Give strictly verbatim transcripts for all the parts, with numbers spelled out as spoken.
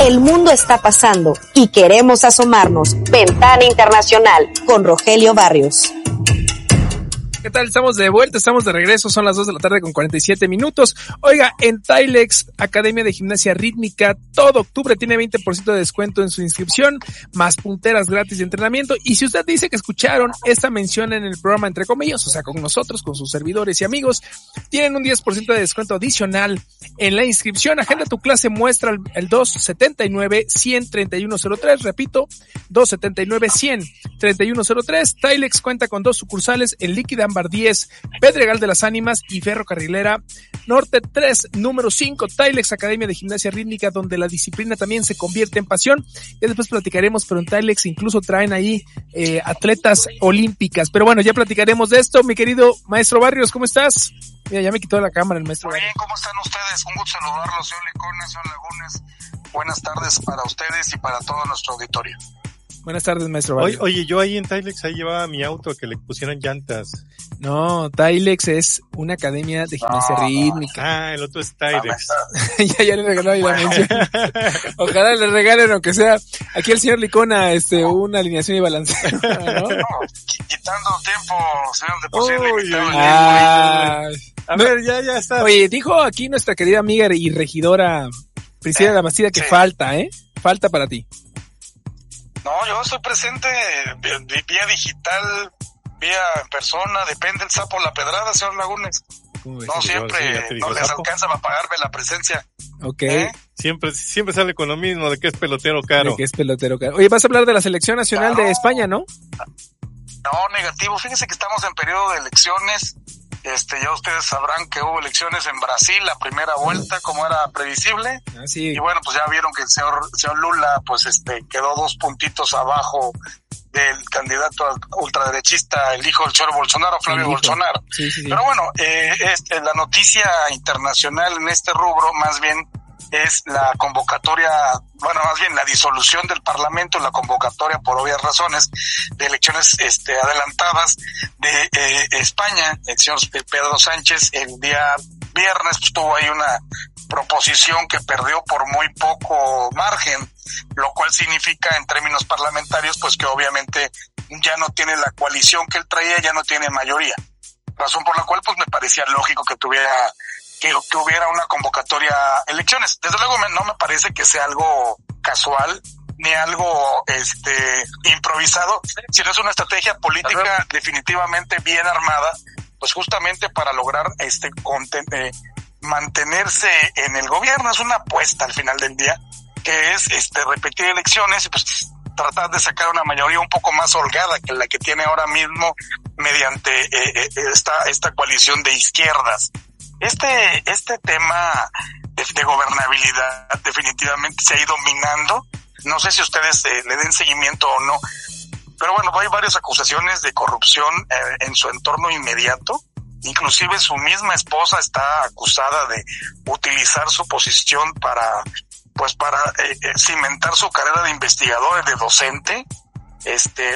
El mundo está pasando y queremos asomarnos. Ventana Internacional con Rogelio Barrios. ¿Qué tal? Estamos de vuelta, estamos de regreso, son las dos de la tarde con cuarenta y siete minutos. Oiga, en Tilex, Academia de Gimnasia Rítmica, todo octubre tiene veinte por ciento de descuento en su inscripción, más punteras gratis de entrenamiento. Y si usted dice que escucharon esta mención en el programa Entre Comillas, o sea, con nosotros, con sus servidores y amigos, tienen un diez por ciento de descuento adicional en la inscripción. Agenda tu clase muestra el dos setenta y nueve, cien, treinta y uno cero tres, repito, dos setenta y nueve, cien, treinta y uno cero tres. Tilex cuenta con dos sucursales en Líquida Ámbar diez, Pedregal de las Ánimas y Ferrocarrilera Norte tres, número cinco, Tilex Academia de Gimnasia Rítmica, donde la disciplina también se convierte en pasión. Ya después platicaremos, pero en Tilex incluso traen ahí eh, atletas olímpicas. Pero bueno, ya platicaremos de esto. Mi querido maestro Barrios, ¿cómo estás? Mira, ya me quitó la cámara el maestro Muy Barrios. bien, ¿cómo están ustedes? Un gusto saludarlos, señor Licona, señor Lagunes. Buenas tardes para ustedes y para todo nuestro auditorio. Buenas tardes, maestro Barrios. Oye, oye, yo ahí en Tilex ahí llevaba mi auto a que le pusieran llantas. No, Tilex es una academia de gimnasia No, rítmica. Ah, el otro es Tilex. ya, ya le regaló ahí la mención. Ojalá le regalen, aunque sea aquí el señor Licona, este, una alineación y balanceo, ¿no? No, quitando tiempo, señor de posible Uy, invitado. uy, Ah, A no, ver, ya, ya está. oye, dijo aquí nuestra querida amiga y regidora Priscila Lamastida que Sí. falta, ¿eh? Falta para ti. No, yo estoy presente vía, vía digital, vía en persona, depende el sapo la pedrada, señor Lagunes. Uy, No sí, siempre, sí, ya te digo, no les sapo. alcanza para pagarme la presencia. ok. ¿Eh? Siempre, siempre sale con lo mismo de que es pelotero caro. De que es pelotero caro. Oye, vas a hablar de la selección nacional Claro. de España, ¿no? No, negativo. Fíjense que estamos en periodo de elecciones. Este, ya ustedes sabrán que hubo elecciones en Brasil, la primera vuelta, como era previsible. Ah, sí. Y bueno, pues ya vieron que el señor, señor Lula, pues este, quedó dos puntitos abajo del candidato ultraderechista, el hijo del señor Bolsonaro, Flavio El hijo. Bolsonaro. Sí, sí, sí. Pero bueno, eh, este, la noticia internacional en este rubro, más bien, es la convocatoria, bueno, más bien la disolución del Parlamento, la convocatoria por obvias razones de elecciones este, adelantadas de eh, España. El señor Pedro Sánchez el día viernes pues, tuvo ahí una proposición que perdió por muy poco margen, lo cual significa en términos parlamentarios pues que obviamente ya no tiene la coalición que él traía, ya no tiene mayoría. Razón por la cual pues me parecía lógico que tuviera Que, que hubiera una convocatoria a elecciones. Desde luego me, no me parece que sea algo casual ni algo este improvisado, sino es una estrategia política definitivamente bien armada, pues justamente para lograr este conten, eh, mantenerse en el gobierno. Es una apuesta al final del día, que es este repetir elecciones y pues tratar de sacar una mayoría un poco más holgada que la que tiene ahora mismo mediante eh, eh, esta esta coalición de izquierdas. Este, este tema de, de gobernabilidad definitivamente se ha ido minando. No sé si ustedes eh, le den seguimiento o no, pero bueno, hay varias acusaciones de corrupción eh, en su entorno inmediato. Inclusive su misma esposa está acusada de utilizar su posición para, pues para eh, eh, cimentar su carrera de investigador, de docente. Este,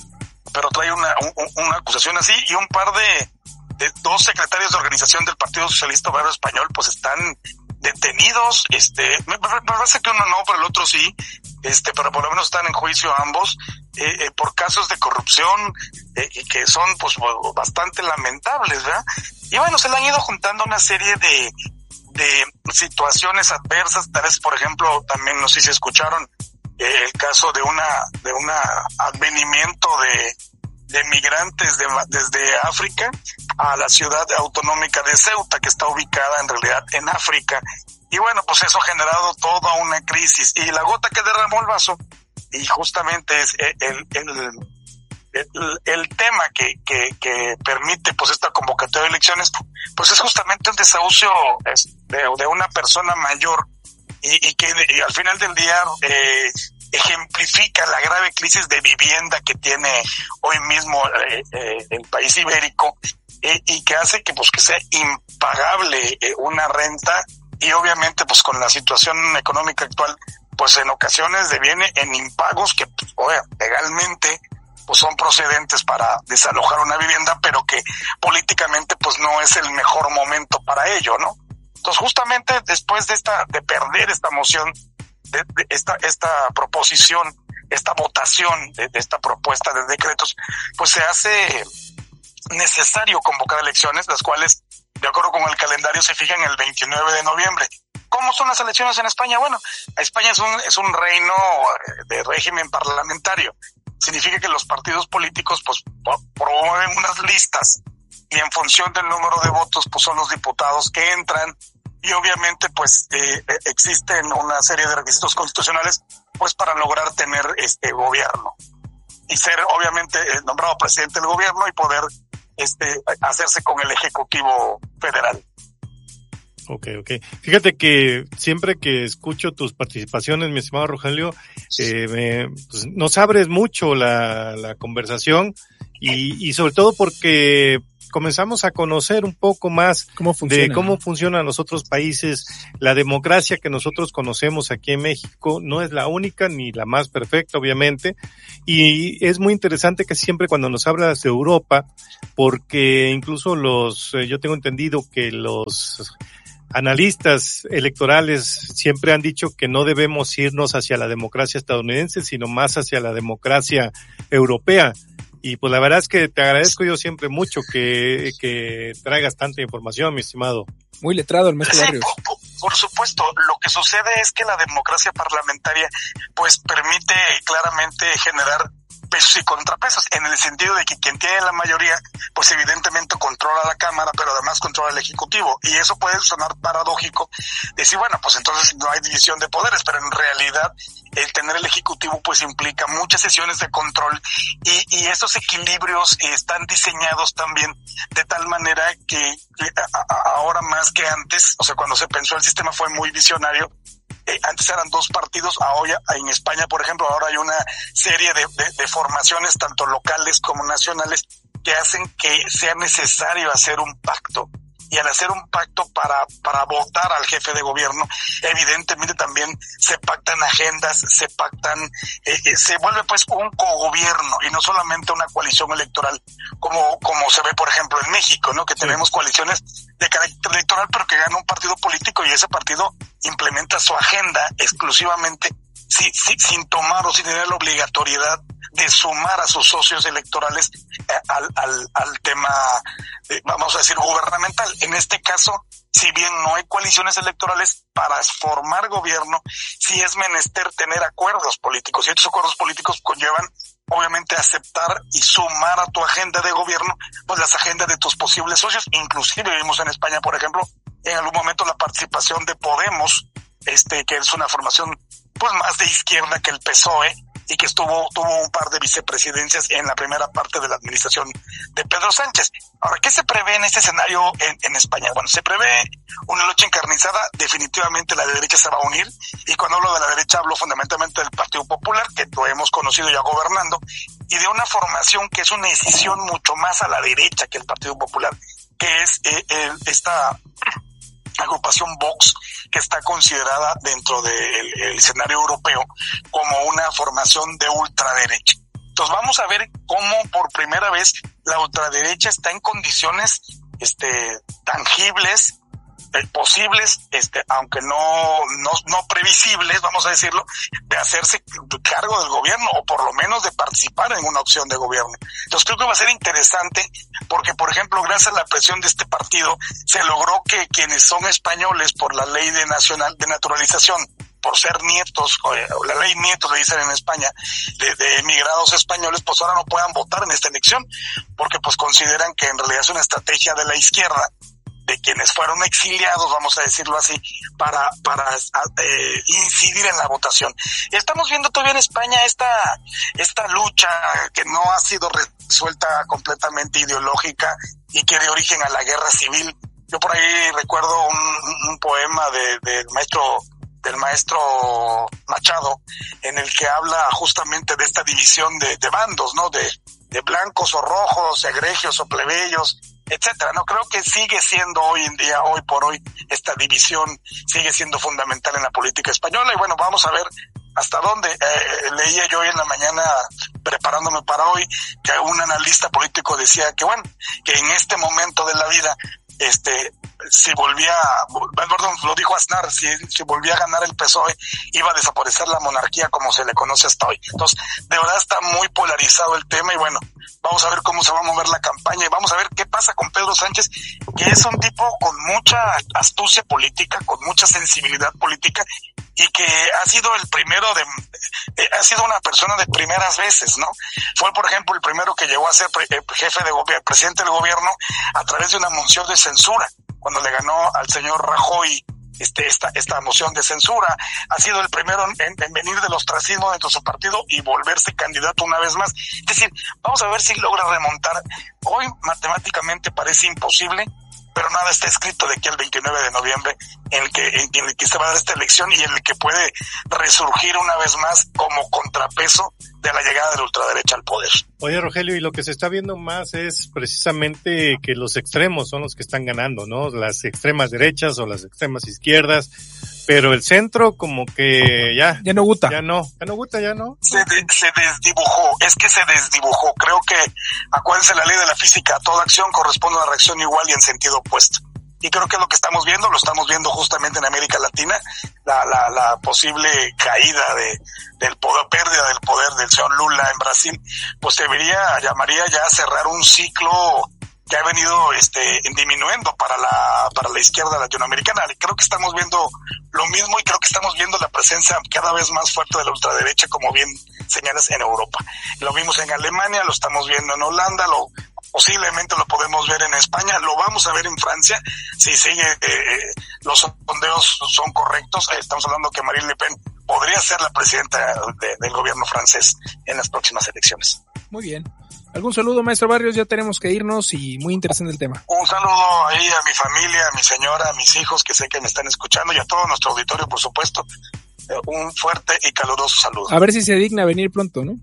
pero trae una, un, una acusación así y un par de de dos secretarios de organización del Partido Socialista Obrero Español pues están detenidos, este, me, me parece que uno no, pero el otro sí, este, pero por lo menos están en juicio ambos, eh, eh, por casos de corrupción, eh, y que son pues bastante lamentables, ¿verdad? Y bueno, se le han ido juntando una serie de, de situaciones adversas, tal vez por ejemplo, también no sé si escucharon, eh, el caso de una, de una advenimiento de, de migrantes de, desde África a la ciudad autonómica de Ceuta, que está ubicada en realidad en África. Y bueno, pues eso ha generado toda una crisis. Y la gota que derramó el vaso, y justamente es el, el, el, el tema que, que, que permite pues esta convocatoria de elecciones, pues es justamente el desahucio de, de una persona mayor y, y que y al final del día eh, ejemplifica la grave crisis de vivienda que tiene hoy mismo eh, eh, el país ibérico, eh, y que hace que pues que sea impagable eh, una renta, y obviamente pues con la situación económica actual pues en ocasiones deviene en impagos que pues, oye, legalmente pues son procedentes para desalojar una vivienda, pero que políticamente pues no es el mejor momento para ello, ¿no? Entonces justamente después de esta de perder esta moción de, de esta, esta proposición, esta votación de, de esta propuesta de decretos, pues se hace necesario convocar elecciones, las cuales, de acuerdo con el calendario, se fijan el veintinueve de noviembre. ¿Cómo son las elecciones en España? Bueno, España es un, es un reino de régimen parlamentario. Significa que los partidos políticos pues promueven unas listas y en función del número de votos pues son los diputados que entran y obviamente pues eh, existen una serie de requisitos constitucionales pues para lograr tener este gobierno y ser obviamente nombrado presidente del gobierno y poder este hacerse con el Ejecutivo Federal. Ok, ok. Fíjate que siempre que escucho tus participaciones, mi estimado Rogelio, eh, me, pues, nos abres mucho la, la conversación y, y sobre todo porque comenzamos a conocer un poco más ¿Cómo funciona, de cómo ¿no? funcionan los otros países. La democracia que nosotros conocemos aquí en México no es la única ni la más perfecta, obviamente, y es muy interesante que siempre cuando nos hablas de Europa, porque incluso los, eh, yo tengo entendido que los analistas electorales siempre han dicho que no debemos irnos hacia la democracia estadounidense, sino más hacia la democracia europea. Y pues la verdad es que te agradezco yo siempre mucho que, que traigas tanta información, mi estimado. Muy letrado el maestro Sí, Barrios. por, por supuesto, lo que sucede es que la democracia parlamentaria pues permite claramente generar pesos y contrapesos, en el sentido de que quien tiene la mayoría, pues evidentemente controla la Cámara, pero además controla el Ejecutivo, y eso puede sonar paradójico, decir, bueno, pues entonces no hay división de poderes, pero en realidad el tener el Ejecutivo pues implica muchas sesiones de control, y, y estos equilibrios están diseñados también de tal manera que, que a, a, ahora más que antes, o sea, cuando se pensó el sistema fue muy visionario. Eh, antes eran dos partidos, ahora en España, por ejemplo, ahora hay una serie de, de, de formaciones, tanto locales como nacionales, que hacen que sea necesario hacer un pacto. Y al hacer un pacto para, para votar al jefe de gobierno, evidentemente también se pactan agendas, se pactan, eh, eh, se vuelve pues un cogobierno y no solamente una coalición electoral, como, como se ve por ejemplo en México, ¿no? Que tenemos coaliciones de carácter electoral, pero que gana un partido político y ese partido implementa su agenda exclusivamente sin, sin, sin tomar o sin tener la obligatoriedad de sumar a sus socios electorales eh, al, al, al tema, eh, vamos a decir, gubernamental. En este caso, si bien no hay coaliciones electorales, para formar gobierno, sí es menester tener acuerdos políticos, y estos acuerdos políticos conllevan, obviamente, aceptar y sumar a tu agenda de gobierno, pues las agendas de tus posibles socios. Inclusive vimos en España, por ejemplo, en algún momento la participación de Podemos, este, que es una formación, pues más de izquierda que el P S O E, y que estuvo, tuvo un par de vicepresidencias en la primera parte de la administración de Pedro Sánchez. Ahora, ¿qué se prevé en este escenario en, en España? Bueno, se prevé una lucha encarnizada, definitivamente la derecha se va a unir, y cuando hablo de la derecha hablo fundamentalmente del Partido Popular, que lo hemos conocido ya gobernando, y de una formación que es una decisión mucho más a la derecha que el Partido Popular, que es eh, eh, esta agrupación Vox, que está considerada dentro del el escenario europeo como una formación de ultraderecha. Entonces vamos a ver cómo por primera vez la ultraderecha está en condiciones este tangibles, eh, posibles, este aunque no, no no previsibles, vamos a decirlo, de hacerse cargo del gobierno o por lo menos de participar en una opción de gobierno. Entonces creo que va a ser interesante porque, por ejemplo, gracias a la presión de este partido se logró que quienes son españoles por la ley de nacional de naturalización, por ser nietos, o la ley nietos le dicen en España, de, de emigrados españoles, pues ahora no puedan votar en esta elección, porque pues consideran que en realidad es una estrategia de la izquierda, de quienes fueron exiliados, vamos a decirlo así, para para eh, incidir en la votación. Y estamos viendo todavía en España esta esta lucha que no ha sido resuelta completamente ideológica y que dio origen a la guerra civil. Yo por ahí recuerdo un, un poema de, del maestro del maestro Machado, en el que habla justamente de esta división de, de bandos, ¿no? De, de blancos o rojos, egregios o plebeyos, etcétera. No creo que sigue siendo hoy en día, hoy por hoy, esta división sigue siendo fundamental en la política española. Y bueno, vamos a ver hasta dónde. Eh, leía yo hoy en la mañana, preparándome para hoy, que un analista político decía que bueno, que en este momento de la vida este, si volvía, perdón, lo dijo Aznar, si, si volvía a ganar el P S O E, iba a desaparecer la monarquía como se le conoce hasta hoy. Entonces, de verdad está muy polarizado el tema y bueno, vamos a ver cómo se va a mover la campaña y vamos a ver qué pasa con Pedro Sánchez, que es un tipo con mucha astucia política, con mucha sensibilidad política y que ha sido el primero de, eh, ha sido una persona de primeras veces, ¿no? Fue, por ejemplo, el primero que llegó a ser pre, eh, jefe de gobierno, presidente del gobierno a través de una moción de censura, cuando le ganó al señor Rajoy este, esta, esta moción de censura. Ha sido el primero en, en venir del ostracismo dentro de su partido y volverse candidato una vez más. Es decir, vamos a ver si logra remontar. Hoy matemáticamente parece imposible, pero nada está escrito de aquí al veintinueve de noviembre en el que, en el que se va a dar esta elección y en el que puede resurgir una vez más como contrapeso de la llegada de la ultraderecha al poder. Oye, Rogelio, y lo que se está viendo más es precisamente que los extremos son los que están ganando, ¿no? Las extremas derechas o las extremas izquierdas, pero el centro como que ya... Ya no gusta. Ya no, ya no gusta, ya no. Se, de, se desdibujó, es que se desdibujó. Creo que, acuérdense, la ley de la física, a toda acción corresponde a una reacción igual y en sentido opuesto. Y creo que es lo que estamos viendo, lo estamos viendo justamente en América Latina, la, la, la posible caída de, del poder, pérdida del poder del señor Lula en Brasil, pues debería, llamaría ya a cerrar un ciclo que ha venido, este, disminuyendo para la, para la izquierda latinoamericana. Creo que estamos viendo lo mismo y creo que estamos viendo la presencia cada vez más fuerte de la ultraderecha, como bien señalas, en Europa. Lo vimos en Alemania, lo estamos viendo en Holanda, lo, posiblemente lo podemos ver en España, lo vamos a ver en Francia, si sigue, eh, los sondeos son correctos. Eh, estamos hablando que Marine Le Pen podría ser la presidenta de, del gobierno francés en las próximas elecciones. Muy bien. ¿Algún saludo, maestro Barrios? Ya tenemos que irnos y muy interesante el tema. Un saludo ahí a mi familia, a mi señora, a mis hijos que sé que me están escuchando y a todo nuestro auditorio, por supuesto. Eh, un fuerte y caluroso saludo. A ver si se digna venir pronto, ¿no?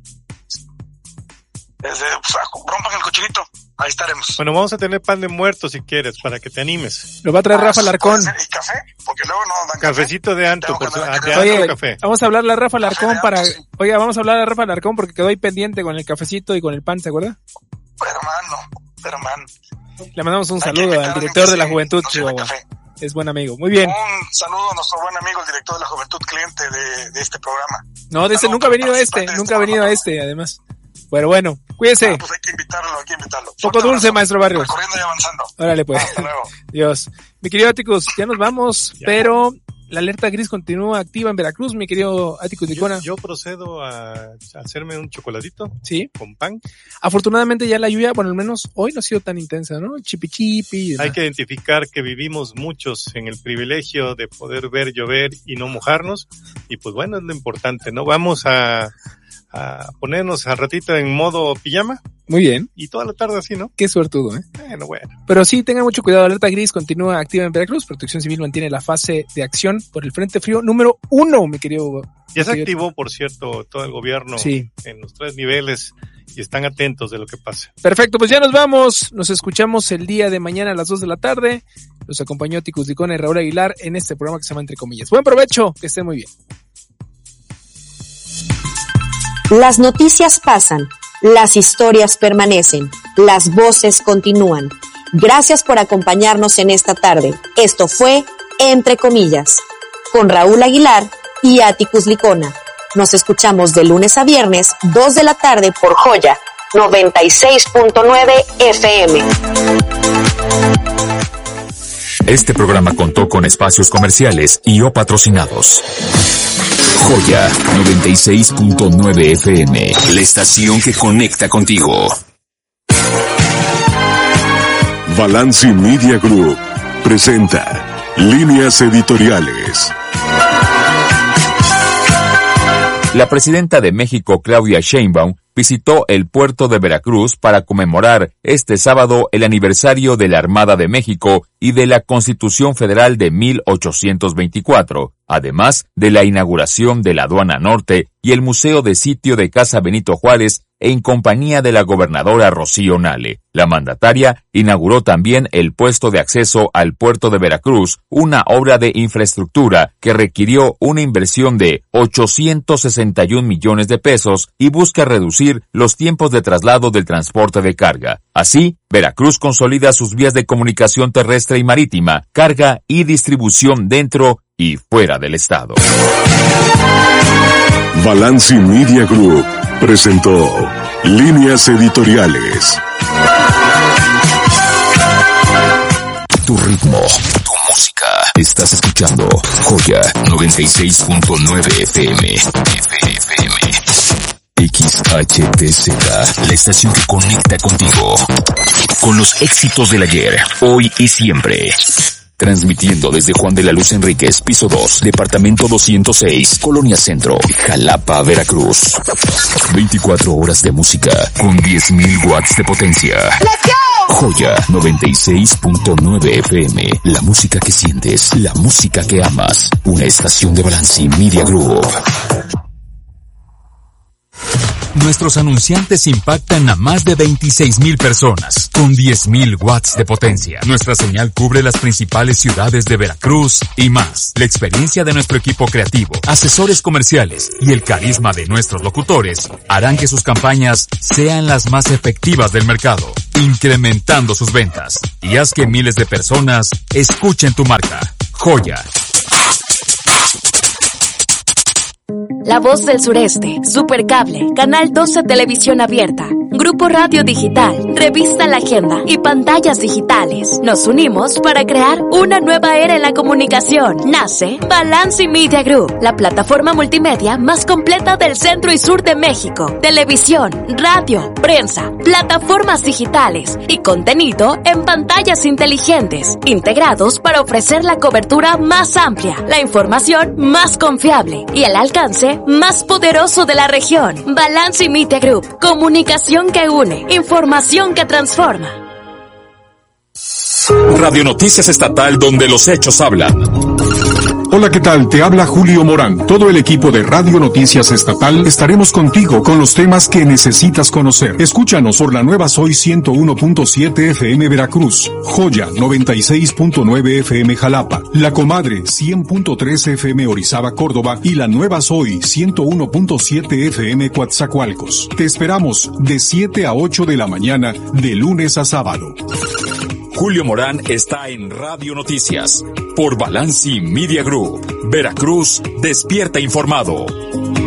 Desde, pues, rompan el cochinito. Ahí estaremos. Bueno, vamos a tener pan de muerto si quieres, para que te animes. Lo va a traer ah, Rafa Larcón. ¿Y café? Porque luego no dan Cafecito café. de Anto, por su, de Oye, Anto café. Vamos a hablarle a Rafa Larcón para... Anto, sí. Oiga, vamos a hablar a Rafa Larcón porque quedó ahí pendiente con el cafecito y con el pan, ¿se acuerda? Hermano, hermano. Le mandamos un Hay saludo al director de la Juventud, no Chihuahua. Es buen amigo. Muy bien. Un saludo a nuestro buen amigo, el director de la Juventud, cliente de, de este programa. No, de este, nunca ha venido a este, nunca ha venido a este, además. Pero bueno, cuídese. Ah, pues hay que invitarlo, hay que invitarlo. Poco dulce, abrazo, maestro Barrios. Recorriendo y avanzando. Órale, pues. Hasta luego. Dios. Mi querido Atticus, ya nos vamos, ya. Pero la alerta gris continúa activa en Veracruz, mi querido Atticus Licona. Yo, yo procedo a hacerme un chocolatito. Sí. Con pan. Afortunadamente ya la lluvia, bueno, al menos hoy no ha sido tan intensa, ¿no? Chipi chipi. Hay que identificar que vivimos muchos en el privilegio de poder ver llover y no mojarnos. Y pues bueno, es lo importante, ¿no? Vamos a... a ponernos al ratito en modo pijama. Muy bien. Y toda la tarde así, ¿no? Qué suertudo, ¿eh? Bueno, bueno. Pero sí, tengan mucho cuidado. Alerta gris continúa activa en Veracruz. Protección Civil mantiene la fase de acción por el Frente Frío número uno, mi querido. Ya se activó, por cierto, todo el gobierno sí. en los tres niveles y están atentos de lo que pase. Perfecto, pues ya nos vamos. Nos escuchamos el día de mañana a las dos de la tarde. Los acompañó Atticus Licona y Raúl Aguilar en este programa que se llama Entre Comillas. Buen provecho, que estén muy bien. Las noticias pasan, las historias permanecen, las voces continúan. Gracias por acompañarnos en esta tarde. Esto fue Entre Comillas, con Raúl Aguilar y Atticus Licona. Nos escuchamos de lunes a viernes, dos de la tarde por Joya, noventa y seis punto nueve F M. Este programa contó con espacios comerciales y o patrocinados. Joya noventa y seis punto nueve F M, la estación que conecta contigo. Balance Media Group presenta Líneas Editoriales. La presidenta de México, Claudia Sheinbaum, visitó el puerto de Veracruz para conmemorar este sábado el aniversario de la Armada de México y de la Constitución Federal de mil ochocientos veinticuatro, además de la inauguración de la Aduana Norte y el Museo de Sitio de Casa Benito Juárez en compañía de la gobernadora Rocío Nale. La mandataria inauguró también el puesto de acceso al puerto de Veracruz, una obra de infraestructura que requirió una inversión de ochocientos sesenta y un millones de pesos y busca reducir los tiempos de traslado del transporte de carga. Así, Veracruz consolida sus vías de comunicación terrestre y marítima, carga y distribución dentro y fuera del estado. Balanci Media Group presentó Líneas Editoriales. Tu ritmo, tu música. Estás escuchando Joya noventa y seis punto nueve F M. F M. X H T Z, la estación que conecta contigo. Con los éxitos del ayer, hoy y siempre. Transmitiendo desde Juan de la Luz Enríquez, piso dos, departamento doscientos seis, Colonia Centro, Jalapa, Veracruz. veinticuatro horas de música con diez mil watts de potencia. Joya noventa y seis punto nueve F M, la música que sientes, la música que amas. Una estación de Balanci Media Group. Nuestros anunciantes impactan a más de veintiséis mil personas, con diez mil watts de potencia. Nuestra señal cubre las principales ciudades de Veracruz y más. La experiencia de nuestro equipo creativo, asesores comerciales y el carisma de nuestros locutores harán que sus campañas sean las más efectivas del mercado, incrementando sus ventas. Y haz que miles de personas escuchen tu marca. Joya. La Voz del Sureste, Supercable, Canal doce Televisión Abierta, Grupo Radio Digital, Revista La Agenda y Pantallas Digitales. Nos unimos para crear una nueva era en la comunicación. Nace Balanci Media Group, la plataforma multimedia más completa del centro y sur de México. Televisión, radio, prensa, plataformas digitales y contenido en pantallas inteligentes, integrados para ofrecer la cobertura más amplia, la información más confiable y el alcance más poderoso de la región. Balanci Media Group, comunicación que une, información que transforma. Radio Noticias Estatal, donde los hechos hablan. Hola, ¿qué tal? Te habla Julio Morán. Todo el equipo de Radio Noticias Estatal estaremos contigo con los temas que necesitas conocer. Escúchanos por la nueva Soy ciento uno punto siete F M Veracruz, Joya noventa y seis punto nueve F M Jalapa, La Comadre cien punto tres F M Orizaba Córdoba y la nueva Soy ciento uno punto siete F M Coatzacoalcos. Te esperamos de siete a ocho de la mañana, de lunes a sábado. Julio Morán está en Radio Noticias por Balanci Media Group. Veracruz despierta informado.